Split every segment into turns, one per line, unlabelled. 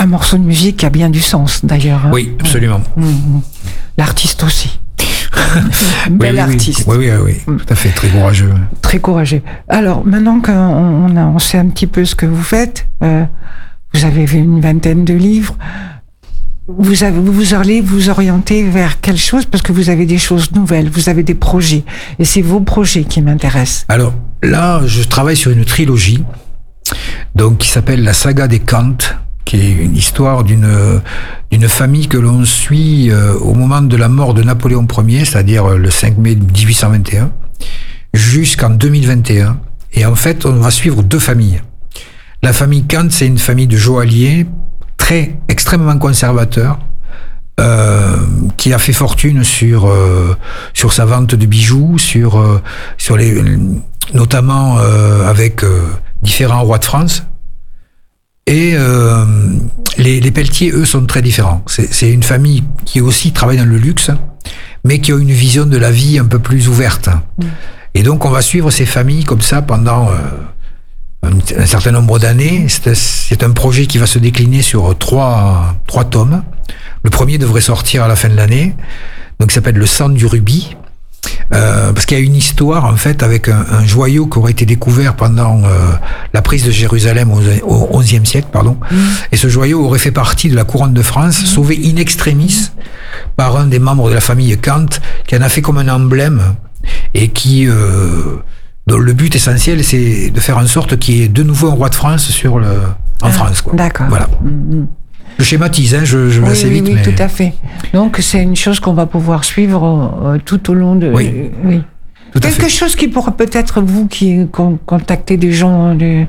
un morceau de musique qui a bien du sens, d'ailleurs. Hein.
Oui, absolument.
L'artiste aussi. Bel artiste.
Oui, tout à fait, très courageux.
Très courageux. Alors, maintenant qu'on sait un petit peu ce que vous faites, vous avez une vingtaine de livres, vous allez vous orienter vers quelle chose, parce que vous avez des choses nouvelles, vous avez des projets, et c'est vos projets qui m'intéressent.
Alors, là, je travaille sur une trilogie, donc qui s'appelle La Saga des Kant, qui est une histoire d'une famille que l'on suit au moment de la mort de Napoléon Ier, c'est-à-dire le 5 mai 1821, jusqu'en 2021. Et en fait, on va suivre deux familles. La famille Kant, c'est une famille de joailliers extrêmement conservateur, qui a fait fortune sur sa vente de bijoux, notamment avec différents rois de France. Et les Pelletier, eux, sont très différents. C'est une famille qui aussi travaille dans le luxe, mais qui a une vision de la vie un peu plus ouverte. Et donc, on va suivre ces familles comme ça pendant un certain nombre d'années. C'est un projet qui va se décliner sur trois tomes. Le premier devrait sortir à la fin de l'année. Donc, il s'appelle Le sang du rubis. Parce qu'il y a une histoire en fait avec un joyau qui aurait été découvert pendant la prise de Jérusalem au XIe siècle, et ce joyau aurait fait partie de la couronne de France, sauvé in extremis par un des membres de la famille Kant, qui en a fait comme un emblème, et dont le but essentiel c'est de faire en sorte qu'il y ait de nouveau un roi de France en France, quoi.
D'accord.
Voilà. Je schématise, je vais assez vite.
Oui,
mais...
tout à fait. Donc, c'est une chose qu'on va pouvoir suivre tout au long de...
Oui.
Quelque chose qui pourra peut-être, vous qui contactez des gens de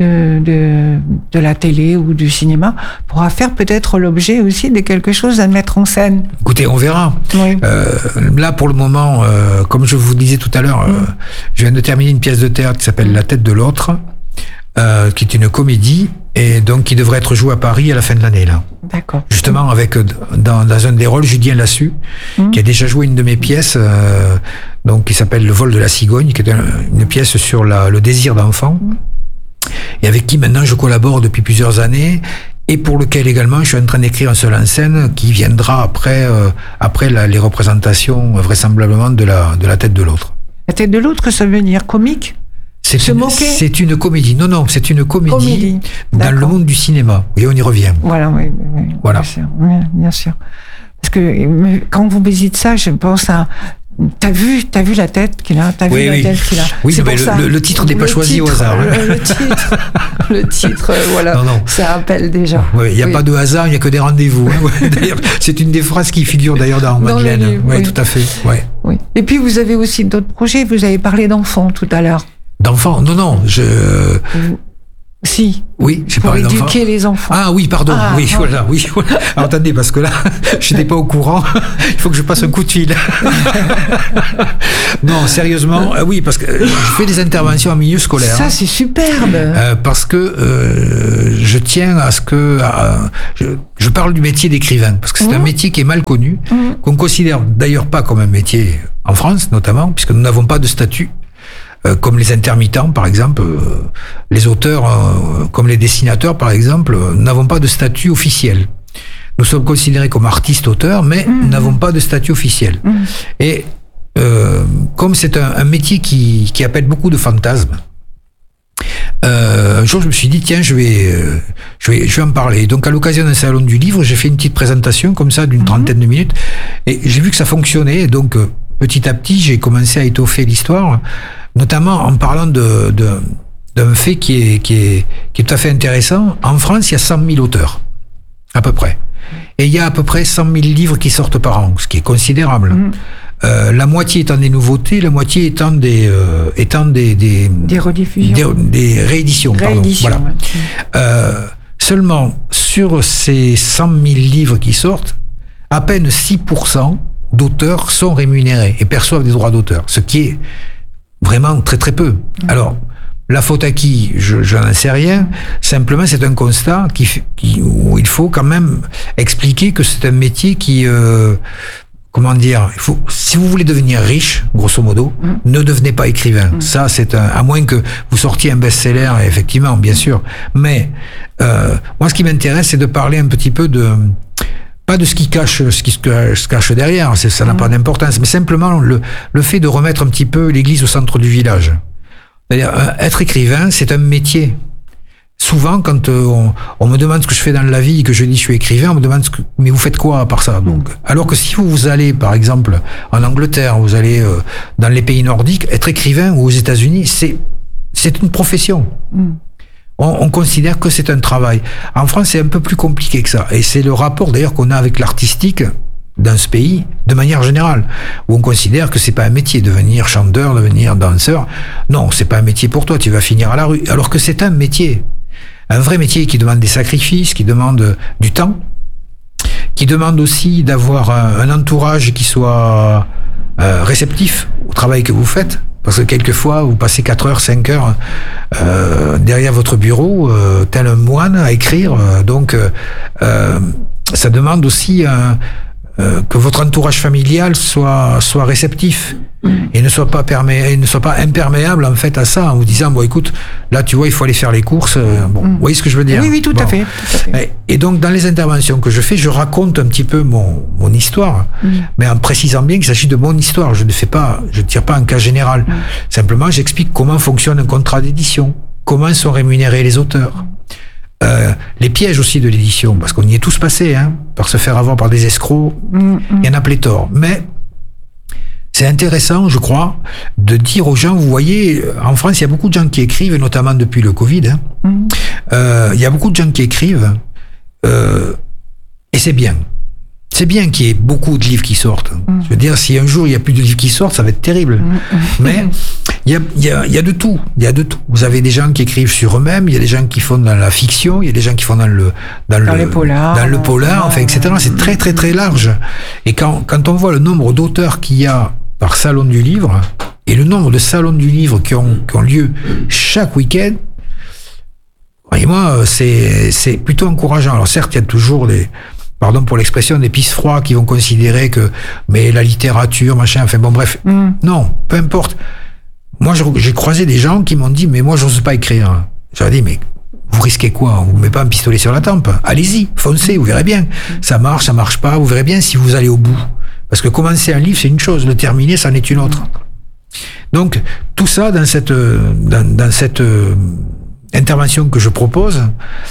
la télé ou du cinéma, pourra faire peut-être l'objet aussi de quelque chose à mettre en scène.
Écoutez, on verra.
Oui.
Là, pour le moment, comme je vous disais tout à l'heure, je viens de terminer une pièce de théâtre qui s'appelle La tête de l'autre, qui est une comédie, et donc qui devrait être jouée à Paris à la fin de l'année, là.
D'accord.
Justement, avec dans un des rôles, Julien Lassus, qui a déjà joué une de mes pièces, donc qui s'appelle Le vol de la cigogne, qui est une pièce sur le désir d'enfant, et avec qui maintenant je collabore depuis plusieurs années, et pour lequel également je suis en train d'écrire un seul en scène qui viendra après les représentations vraisemblablement de la tête de l'autre.
La tête de l'autre, ça veut dire comique?
C'est une comédie. Non, c'est une comédie dans le monde du cinéma. Et on y revient.
Voilà, oui.
Voilà.
Bien sûr. Parce que quand vous me dites ça, je pense à... T'as vu la tête qu'il a? Tête qu'il a?
Oui, mais le titre n'est pas choisi au hasard.
Le titre, voilà.
Non.
Ça appelle déjà.
Il n'y a pas de hasard, il n'y a que des rendez-vous. D'ailleurs, c'est une des phrases qui figure d'ailleurs dans Madeleine. Oui, tout à fait. Ouais.
Oui. Et puis, vous avez aussi d'autres projets. Vous avez parlé d'enfants tout à l'heure.
D'enfants? Non,
Si.
Oui, j'ai
pour
parlé d'enfants.
éduquer les enfants.
Ah oui, pardon. Voilà. Alors, attendez, parce que là, je n'étais pas au courant. Il faut que je passe un coup de fil. Non, sérieusement, oui, parce que je fais des interventions en milieu scolaire.
Ça, c'est superbe.
Parce que je tiens à ce que... je parle du métier d'écrivain, parce que c'est un métier qui est mal connu, qu'on considère d'ailleurs pas comme un métier en France, notamment, puisque nous n'avons pas de statut. Comme les intermittents, par exemple, les auteurs, comme les dessinateurs, par exemple, n'avons pas de statut officiel. Nous sommes considérés comme artistes-auteurs, mais nous n'avons pas de statut officiel. Et comme c'est un métier qui appelle beaucoup de fantasmes, un jour je me suis dit tiens, je vais en parler. Donc à l'occasion d'un salon du livre, j'ai fait une petite présentation comme ça d'une trentaine de minutes, et j'ai vu que ça fonctionnait. Donc petit à petit, j'ai commencé à étoffer l'histoire, notamment en parlant d'un fait qui est tout à fait intéressant. En France, il y a 100 000 auteurs, à peu près. Et il y a à peu près 100 000 livres qui sortent par an, ce qui est considérable. La moitié étant des nouveautés, la moitié étant des
rediffusions.
Des rééditions. Voilà. Seulement, sur ces 100 000 livres qui sortent, à peine 6% d'auteurs sont rémunérés et perçoivent des droits d'auteur, ce qui est vraiment très très peu. Alors, la faute à qui? Je n'en sais rien. Simplement, c'est un constat où il faut quand même expliquer que c'est un métier comment dire, si vous voulez devenir riche, grosso modo, ne devenez pas écrivain. Ça, c'est à moins que vous sortiez un best-seller, effectivement, bien sûr. Mais moi, ce qui m'intéresse, c'est de parler un petit peu pas de ce qui se cache derrière, ça n'a pas d'importance, mais simplement le fait de remettre un petit peu l'église au centre du village. C'est-à-dire, être écrivain, c'est un métier. Souvent, quand on me demande ce que je fais dans la vie et que je dis je suis écrivain, on me demande mais vous faites quoi à part ça? Donc, alors que si vous allez, par exemple, en Angleterre, vous allez dans les pays nordiques, être écrivain ou aux États-Unis, c'est une profession. On considère que c'est un travail. En France, c'est un peu plus compliqué que ça. Et c'est le rapport d'ailleurs qu'on a avec l'artistique dans ce pays, de manière générale, où on considère que c'est pas un métier, devenir chanteur, devenir danseur. Non, c'est pas un métier pour toi, tu vas finir à la rue. Alors que c'est un métier. Un vrai métier qui demande des sacrifices, qui demande du temps, qui demande aussi d'avoir un entourage qui soit réceptif au travail que vous faites. Parce que quelquefois, vous passez 4 heures, 5 heures derrière votre bureau, tel un moine à écrire. Donc, ça demande aussi que votre entourage familial soit réceptif et ne soit pas imperméable en fait à ça, en vous disant bon écoute, là tu vois il faut aller faire les courses. Vous voyez ce que je veux dire?
Oui, tout à fait.
Et donc dans les interventions que je fais, je raconte un petit peu mon histoire, mais en précisant bien qu'il s'agit de mon histoire. Je ne tire pas un cas général. Simplement, j'explique comment fonctionne un contrat d'édition, comment sont rémunérés les auteurs. Les pièges aussi de l'édition, parce qu'on y est tous passés, par se faire avoir par des escrocs, il y en a pléthore. Mais c'est intéressant, je crois, de dire aux gens, vous voyez, en France, il y a beaucoup de gens qui écrivent, notamment depuis le Covid, il y a beaucoup de gens qui écrivent, et c'est bien. C'est bien qu'il y ait beaucoup de livres qui sortent. Je veux dire, si un jour il n'y a plus de livres qui sortent, ça va être terrible. Mais il y a de tout. Il y a de tout. Vous avez des gens qui écrivent sur eux-mêmes, il y a des gens qui font dans la fiction, il y a des gens qui font dans le polar, enfin, etc. C'est très, très, très large. Et quand on voit le nombre d'auteurs qu'il y a par salon du livre, et le nombre de salons du livre qui ont lieu chaque week-end, et moi, c'est plutôt encourageant. Alors certes, il y a toujours pardon pour l'expression, des pisse froids qui vont considérer mais la littérature, machin, enfin bon, bref. Non, peu importe. Moi, j'ai croisé des gens qui m'ont dit, mais moi, j'ose pas écrire. J'aurais dit, mais vous risquez quoi? On vous met pas un pistolet sur la tempe. Allez-y, foncez, vous verrez bien. Ça marche pas, vous verrez bien si vous allez au bout. Parce que commencer un livre, c'est une chose, le terminer, c'en est une autre. Donc, tout ça, dans cette intervention que je propose,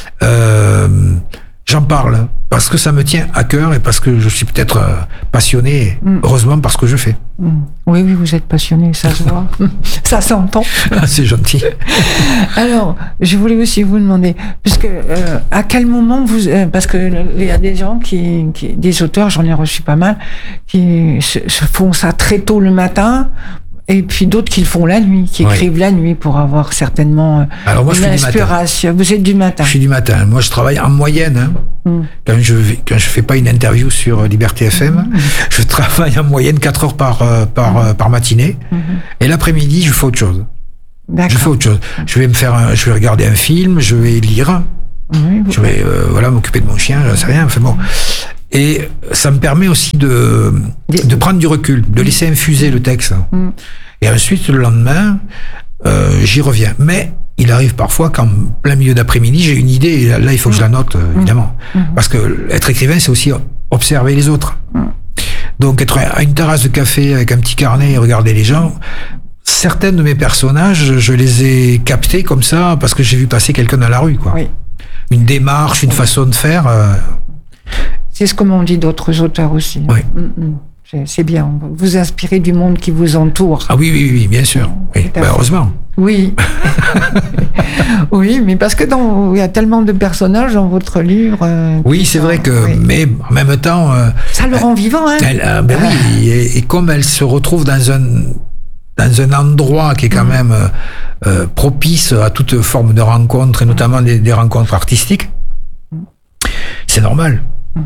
j'en parle parce que ça me tient à cœur et parce que je suis peut-être passionné, heureusement, par ce que je fais.
Oui, vous êtes passionné, ça se voit. Ça s'entend.
C'est gentil.
Alors, je voulais aussi vous demander, puisque à quel moment parce que il y a des gens des auteurs, j'en ai reçu pas mal, qui se font ça très tôt le matin. Et puis d'autres qui le font la nuit, qui écrivent la nuit pour avoir certainement une inspiration. Vous êtes du matin. Je
suis du matin. Moi, je travaille en moyenne. Quand je fais pas une interview sur Liberté FM, je travaille en moyenne 4 heures par matinée. Et l'après-midi, je fais autre chose.
D'accord.
Je fais autre chose. Je vais regarder un film, je vais lire. Je vais m'occuper de mon chien, je sais rien. Enfin bon. Et ça me permet aussi de prendre du recul, de laisser infuser le texte. Et ensuite, le lendemain, j'y reviens. Mais il arrive parfois qu'en plein milieu d'après-midi, j'ai une idée, et là, il faut que je la note, évidemment. Parce que être écrivain, c'est aussi observer les autres. Donc, être à une terrasse de café avec un petit carnet et regarder les gens, certains de mes personnages, je les ai captés comme ça, parce que j'ai vu passer quelqu'un dans la rue, quoi. Une démarche, une façon de faire...
C'est ce que m'ont dit d'autres auteurs aussi.
Oui.
C'est bien. Vous inspirez du monde qui vous entoure.
Ah oui, bien sûr. Oui. Heureusement.
Oui. Oui, mais parce que il y a tellement de personnages dans votre livre.
Oui, c'est vrai que, mais en même temps.
Ça le rend vivant, hein.
Oui, et comme elle se retrouve dans un endroit qui est quand même propice à toute forme de rencontre, et notamment des rencontres artistiques, c'est normal.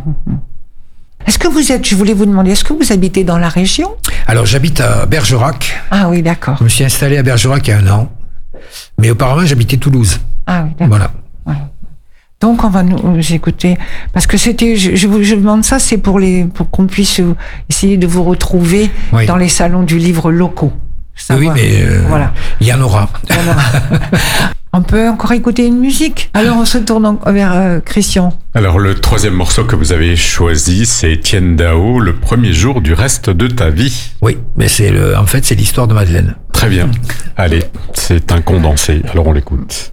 Est-ce que je voulais vous demander, est-ce que vous habitez dans la région?
Alors, j'habite à Bergerac.
Ah oui, d'accord.
Je me suis installé à Bergerac il y a 1 an. Mais auparavant, j'habitais Toulouse.
Ah oui, d'accord.
Voilà.
Ouais. Donc on va nous écouter, parce que c'était, je demande ça, c'est pour qu'on puisse essayer de vous retrouver dans les salons du livre locaux.
Savoir. Oui, mais voilà. Il y en aura.
On peut encore écouter une musique. Alors on se tourne vers Christian.
Alors le troisième morceau que vous avez choisi, c'est Tian Dao, le premier jour du reste de ta vie.
Oui, mais en fait c'est l'histoire de Madeleine.
Très bien. Allez, c'est un condensé. Alors on l'écoute.